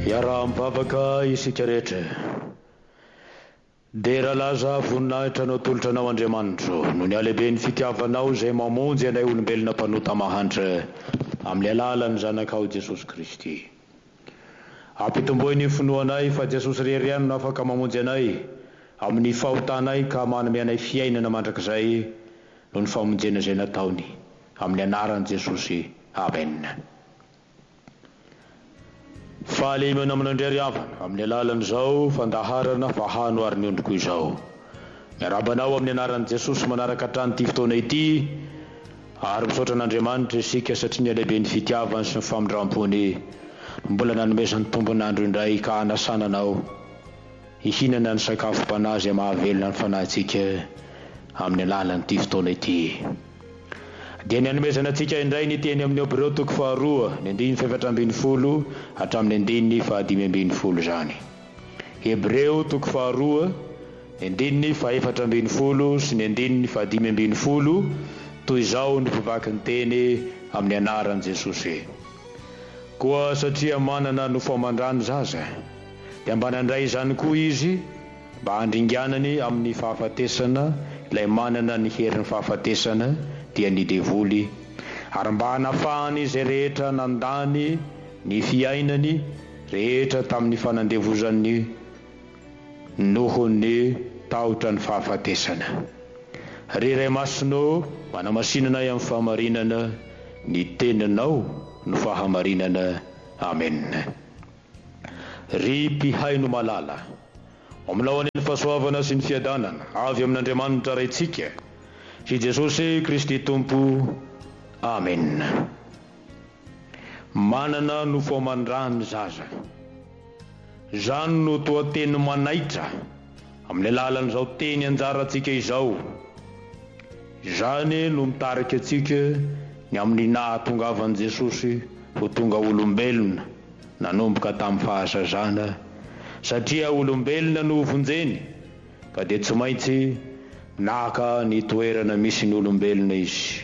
Iaraha-mivavaka isika rehetra dia raha laza voninahitra anao tolotra anao Andriamanitro no ny alehiben'ny fitiavanao izay mamonjy anay olombelona mpanota mahantra amin'ny alalan'ny zanakao Jesosy Kristy. Ampitomboy ny finoanay fa Jesosy rery ihany no afaka mamonjy anay amin'ny fahotanay ka manome anay fiainana mandrakizay no ny famonjena izay nataony amin'ny anaran'i Jesosy. Amen. Fahalemana amin'Andry havana amin'ny alalan'izao fandaharana fahanoary ny ondriko izao. Miarabanao amin'ny anaran'i Jesosy manaraka hatrany fotoana ity ary misaotra an'Andriamanitra isika satria ny alehiben'ny fitiavany sy ny famindram-pony mbola nanomezany tombon'andro indray ka hanasana anao hihinana ny sakafom-panahy izay mahavelona ny fanahintsika amin'ny alalan'ity fotoana ity. Dia ny hanomezana antsika indray ny teny amin'ny Hebreo 2:9-11 hatramin'ny 5:10 izany. Hebreo 2:9-11 sy ny 5:10 toy izao ny mpivaky ny teny amin'ny anaran'i Jesosy. Koa satria manana no famandrany zaza dia mba nandray izany koa izy mba handringanany amin'ny fahafatesana ilay manana ny herin'ny fahafatesana dia ny devoly, ary mba hanafahany izay rehetra nandany ny fiainany rehetra tamin'ny fanandevozan'ny nohon'ny tahotra ny fahafatesana. Riray masonao manamasinanay amin'ny fahamarinana ny teninao no fahamarinana. Amen. Ry mpihaino malala ominao any ny fahasoavana sy ny fiadanana avy amin'Andriamanitra raintsika sy Jesosy Kristy Tompo. Amen. Manana no famandrany zaza, zany no toa teny manaitra amin'ny alalan'izao teny anjarantsika izao. Zany no mitarika atsika ny amin'ny nahatongavan'i Jesosy ho tonga olombelona nanomboka tamin'ny fahasazana, satria olombelona no vonjeny ka dia tsy maintsy naka ny toerana misy ny olombelona izy.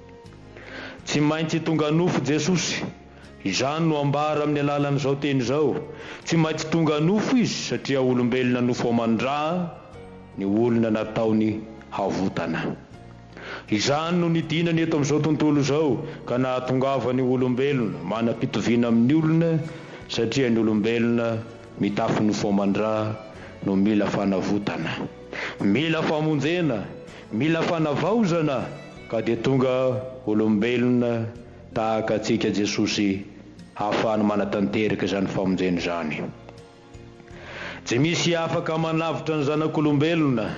Tsy maintsy tonga nofo Jesosy, izany no ambara amin'ny alalan'izao teny izao. Tsy maintsy tonga nofo izy satria olombelona no famandrà ny olona nataony havotana. Izany no nidinany eto amin'izao tontolo izao ka nahatongavany olombelona manam-pitoviana amin'ny olona, satria ny olombelona mitafy ny famandrà no mila fanavotana, mila famonjena, mila fanavaozana, ka dia tonga olombelona tahaka antsika Jesosy ahafahany manatanteraka izany famonjena izany. Tsy misy afaka manavitra ny zanak'olombelona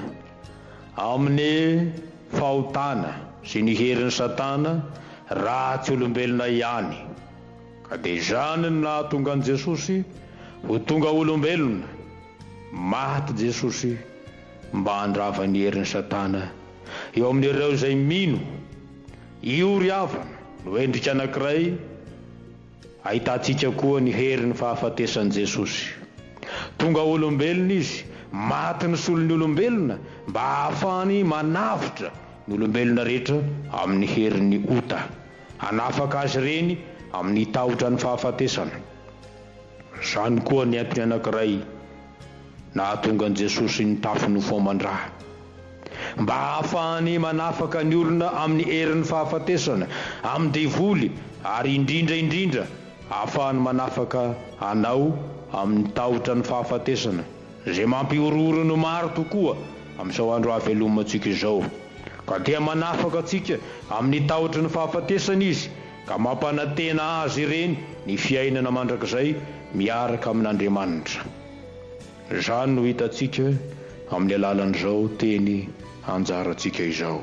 amin'ny fahotana sy ny herin'ny Satana raha tsy olombelona ihany, ka dia izany no nahatonga an'i Jesosy ho tonga olombelona. Maty Jesosy mba handrava ny herin'ny Satana eo amin'ireo izay mino io ry havana no endrika anankiray ahitantsika koa ny herin'ny fahafatesan'i Jesosy. Tonga olombelona izy, maty ny solon'ny olombelona mba ahafahany manavitra ny olombelona rehetra amin'ny herin'ny ota, hanafaka azy reny amin'ny tahotra ny fahafatesana. Izany koa ny antony anankiray nahatonga an'i Jesosy nitafy ny famandrà, mba ahafahany manafaka ny olona amin'ny herin'ny fahafatesana, amin'ny devoly, ary indrindra ahafahany manafaka anao amin'ny tahotra ny fahafatesana izay mampiorooro maro tokoa amin'izao andro havelomantsika izao. Ka dia manafaka atsika amin'ny tahotra ny fahafatesana izy ka mampanantena azy ireny ny fiainana mandrakizay miaraka amin'Andriamanitra. Izany no hitantsika amin'ny alalan'izao teny anjarantsika izao.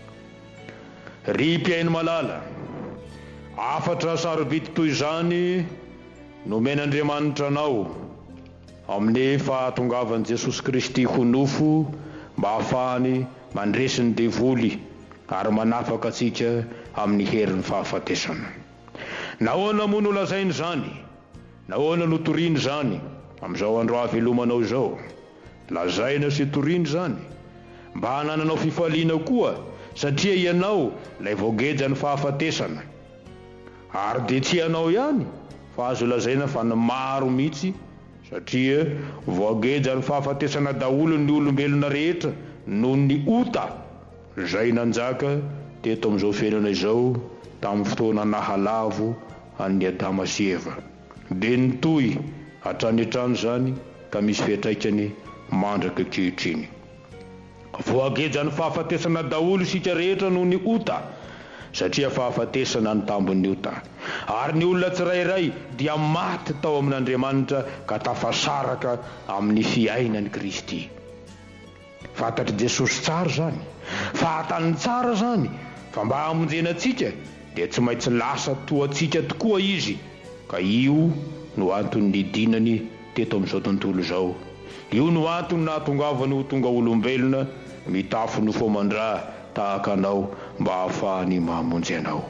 Ry mpihaino malala, afatra sarobidy toy izany nomen'Andriamanitra anao amin'ny fahatongavan'i Jesosy Kristy ho nofo mba ahafahany mandresy ny devoly ary manafaka atsika amin'ny herin'ny fahafatesana. Nahoana moa no lazainy izany? Nahoana no toriany izany amin'izao andro havelomanao izao? Lazaina sy toriany izany mba hanananao fifaliana koa, satria ianao ilay voageja ny fahafatesana. Ary dia tsy ianao ihany fa azo lazaina fa ny maro mihitsy satria voageja ny fahafatesana daholo ny olombelona rehetra noho ny ota zay nanjaka teto amin'izao fiainana izao tamin'ny fotoana nahalavo an'ny Adama sy Eva, dia nitohy hatrany hatrany zany ka misy fiantraikany mandraka ankehitriny. Voageja ny fahafatesana daholo isika rehetra noho ny ota satria fahafatesana ny tambon'ny ota, ary ny olona tsirairay dia maty tao amin'Andriamanitra ka tafasaraka amin'ny fiainan'i Kristy. Fantatry Jesosy tsara zany, fahatany tsara zany fa mba hamonjena antsika dia tsy maintsy lasa toantsika tokoa izy, ka io no antony nidinany teto amin'izao tontolo izao. Io no antony nahatongavany ho tonga olombelona mitafy ny fomandra tahaka anao mba hahafahany mahamonjy anao.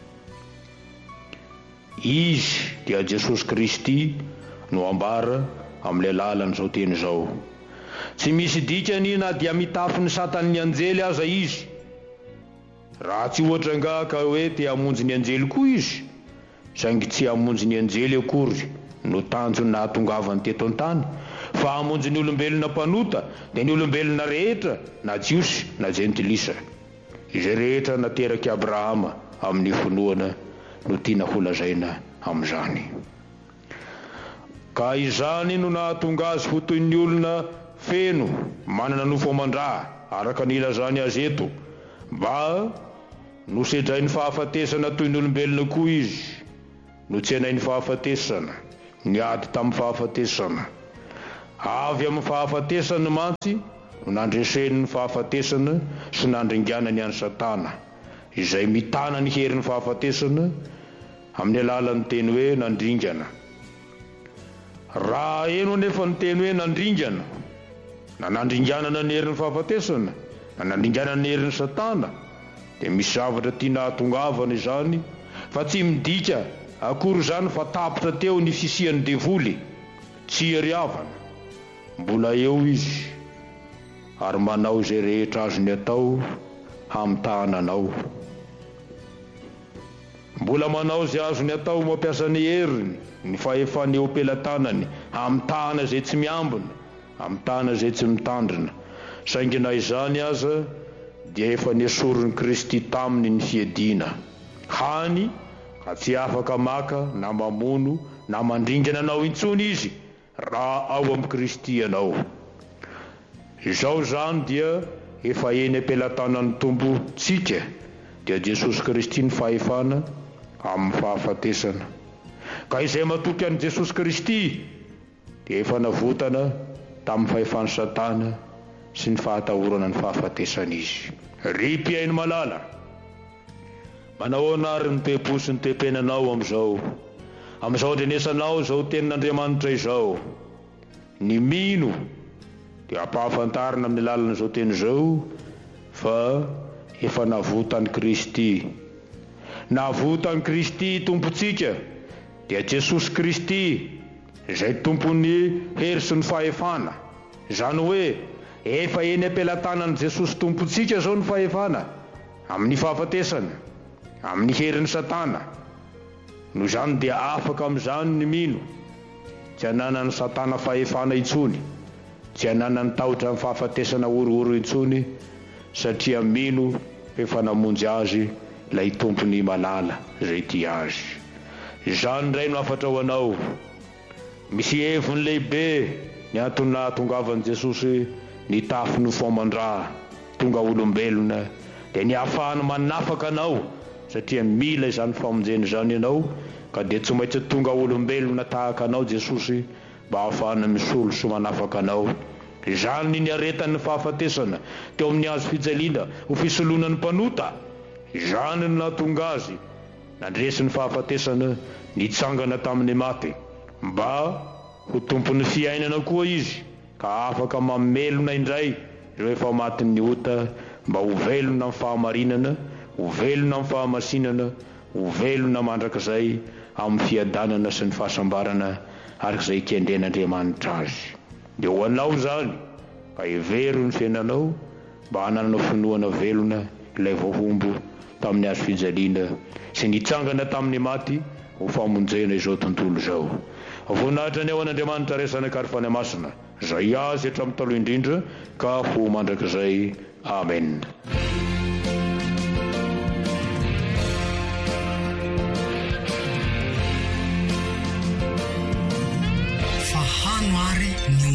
Izy dia Jesosy Kristy no ambara amin'ilay lalan'izao teny izao. Tsy misy dikany na dia mitafy ny satan'ny anjely aza izy, raha tsy ohatra nga ka hoe te hamonjy ny anjely koa izy, saingy tsy hamonjy ny anjely akory no tanjony nahatongavany teto an-tany, fa hamonjy ny olombelona mpanota dia ny olombelona rehetra na jiosy na jentilisa, izay rehetra nateraky Abrahama amin'ny finoana no tiana holazaina amin'izany. Ka izany no nahatonga azy ho toy ny olona feno manana nofo amandra araka ny ilazany azy eto, mba nosedray ny fahafatesana toy ny olombelona koa izy, no tsy hanay ny fahafatesana, niady tamin'ny fahafatesana. Avy amin'ny fahafatesana mantsy no nandreseny ny fahafatesana sy nandringanany any Satana, izay mitana ny herin'ny fahafatesana amin'ny alalan'ny teny hoe nandringana. Raha eno nefa ny teny hoe nandringana, na nandringanana ny herin'ny fahafatesana, na nandringanana ny herin'ny Satana, dia misy zavatra tiana hatongavana izany, fa tsy midika akory zany fa tapitra teo ny fisian'ny devoly, tsy ariavana. Mbola eo izy ary manao izay rehetra azony atao hamitahana anao. Mbola manao izay azony atao mampiasa ny heriny, ny fahefany eo am-pelantanany, hamitahana izay tsy miambina, hamitahana izay tsy mitandrina. Saingy na izany aza dia efa nesorony Kristy taminy ny fiadiana. Hany ka tsy afaka maka na mamono na mandringana anao intsony izy raha ao amin'ny Kristy ianao. Izao zany dia efa eny am-pelantanan'ny tompontsika dia Jesosy Kristy ny fahefana amin'ny fahafatesana. Ka izay matoky an'i Jesosy Kristy dia efa navotana tamin'ny fahefan'ny Satana sy ny fahatahorana ny fahafatesana izy. Ry mpiaino malala, manao anary ny toe-po sy ny toe-penanao amin'izao andrenesanao izao tenin'Andriamanitra izao. Ny mino dia ampahafantarina amin'ny alalan'izao teny izao fa efa navotany Kristy. Navotany Kristy tompontsika dia Jesosy Kristy izay tompon'ny hery sy ny fahefana. Izany hoe efa eny am-pelantanan'i Jesosy tompontsika zao ny fahefana amin'ny fahafatesana, amin'ny herin'ny Satana. Noho izany dia afaka amin'izany ny mino, tsy hananany Satana fahefana intsony, tsy hananany tahotra amin'ny fahafatesana orooro intsony, satria mino efa namonjy azy ilay tompony malala izay tia azy. Izany indray no afatra ho anao. Misy heviny lehibe ny antony nahatongavan'i Jesosy nitafy ny fomandra tonga olombelona dia ny ahafahany manafaka anao, satria mila izany famonjeny izany ianao, ka dia tsy maintsy tonga olombelona tahaka anao Jesosy mba ahafahana misolo sy manafaka anao. Izany ny aretan'ny fahafatesana teo amin'ny hazo fijaliana ho fisolonan'ny mpanota. Izany no nahatonga azy nandresy ny fahafatesana nitsangana tamin'ny maty, mba ho tompon'ny fiainana koa izy, ka afaka mamelona indray ireo efa matin'ny ota, mba ho velona amin'ny fahamarinana, ho velona amin'ny fahamasinana, ho velona mandrakizay amin'ny fiadanana sy ny fahasambarana arak'izay kendren'Andriamanitra azy. Dia ho anao zany ka hevery ny fiainanao mba hananana finoana velona ilay voahombo tamin'ny hazo fijaliana sy nitsangana tamin'ny maty, ho famonjena izao tontolo izao. Voninahitra ny ao an'Andriamanitra resana karifany masina zay azy hatramin'ny taloha indrindra ka ho mandrakizay. Amen.